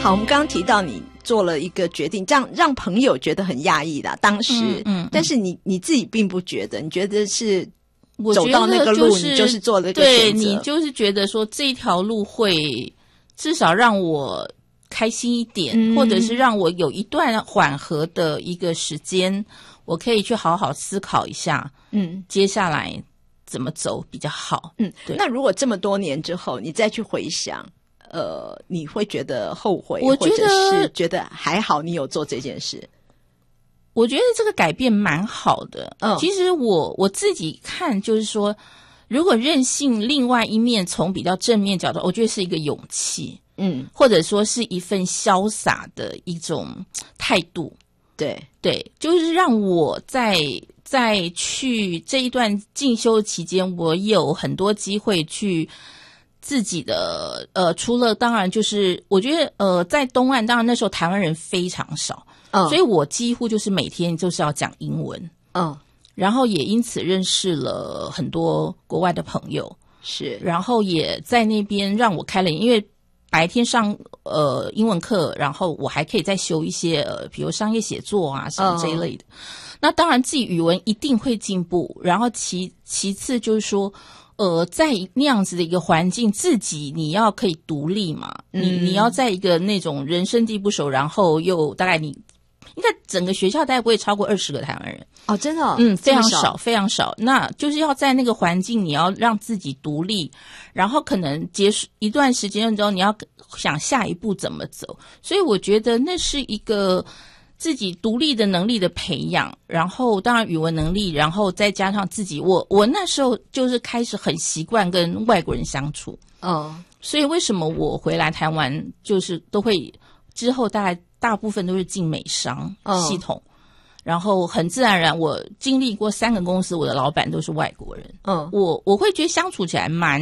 好，我们刚刚提到你做了一个决定，这样让朋友觉得很讶异啦，当时，但是你自己并不觉得，你觉得是走到那个路，你就是做了一个选择， 对，你就是觉得说这条路会至少让我开心一点，或者是让我有一段缓和的一个时间，我可以去好好思考一下，接下来怎么走比较好。对。 那如果这么多年之后，你再去回想，你会觉得后悔， 我觉得或者是觉得还好你有做这件事？ 我觉得这个改变蛮好的。其实我自己看就是说，如果任性另外一面从比较正面角度，我觉得是一个勇气，或者说是一份潇洒的一种态度。对，就是让我在去这一段进修期间，我有很多机会去自己的除了当然就是我觉得在东岸，当然那时候台湾人非常少，所以我几乎就是每天就是要讲英文，然后也因此认识了很多国外的朋友，是，然后也在那边让我开了，因为白天上英文课，然后我还可以再修一些比如商业写作啊什么这一类的。那当然自己语文一定会进步，然后其次就是说在那样子的一个环境，自己你要可以独立嘛，你要在一个那种人生地不熟，然后又大概你应该整个学校大概不会超过20个台湾人。 真的非常少非常少。那就是要在那个环境，你要让自己独立，然后可能结束一段时间之后，你要想下一步怎么走。所以我觉得那是一个自己独立的能力的培养，然后当然语文能力，然后再加上自己，我那时候就是开始很习惯跟外国人相处。所以为什么我回来台湾就是都会之后大部分都是进美商系统，然后很自然而然，我经历过3个公司，我的老板都是外国人。我会觉得相处起来蛮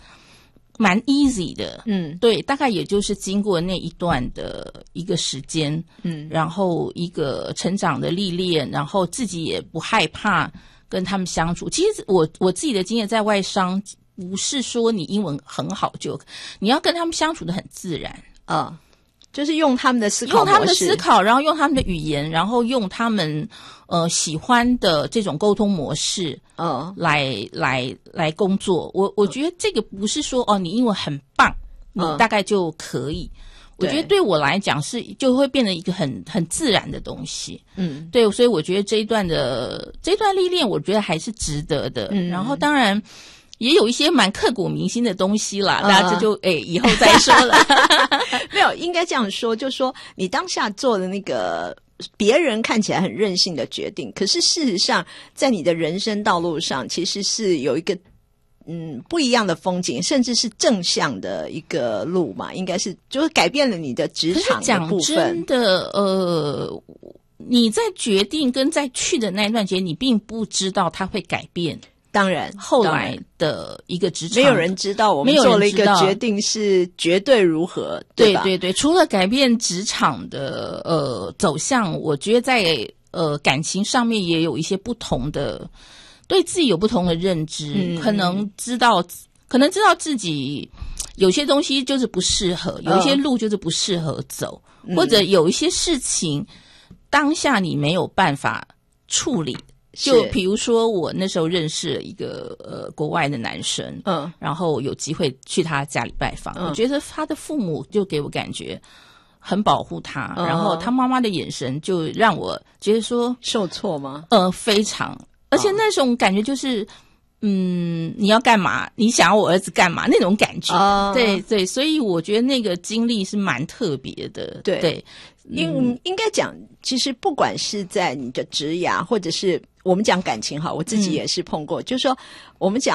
easy 的。对，大概也就是经过那一段的一个时间，然后一个成长的历练，然后自己也不害怕跟他们相处。其实我自己的经验在外商，不是说你英文很好你要跟他们相处的很自然。 就是用他们的思考模式， 用他们的思考，然后用他们的语言，然后用他们喜欢的这种沟通模式，来工作。我觉得这个不是说你英文很棒，你大概就可以。我觉得对我来讲就会变得一个很自然的东西。对，所以我觉得这一段历练，我觉得还是值得的。然后当然也有一些蛮刻骨铭心的东西啦，大家这就以后再说了。 没有，应该这样说，就说你当下做的那个别人看起来很任性的决定，可是事实上在你的人生道路上其实是有一个不一样的风景，甚至是正向的一个路嘛，应该是就是改变了你的职场的部分。可是讲真的你在决定跟在去的那一段时间，你并不知道它会改变。 当然后来的一个职场， 没有人知道我们做了一个决定是绝对如何，对吧？ 对，除了改变职场的走向，我觉得在感情上面也有一些不同的，对自己有不同的认知，可能知道自己有些东西就是不适合，有一些路就是不适合走，或者有一些事情当下你没有办法处理。就比如说我那时候认识了一个国外的男生，然后有机会去他家里拜访，我觉得他的父母就给我感觉很保护他，然后他妈妈的眼神就让我觉得说受挫吗？ 非常，而且那种感觉就是你要干嘛？你想要我儿子干嘛？那种感觉，对，所以我觉得那个经历是蛮特别的，对。 应该讲，其实不管是在你的职涯，或者是我们讲感情好，我自己也是碰过，就是说我们讲